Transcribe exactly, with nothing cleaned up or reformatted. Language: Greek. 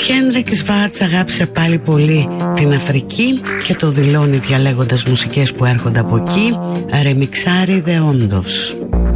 Χένρικ Σβάρτς αγάπησε πάλι πολύ την Αφρική και το δηλώνει διαλέγοντας μουσικές που έρχονται από εκεί. Ρεμιξάρι δε όντως.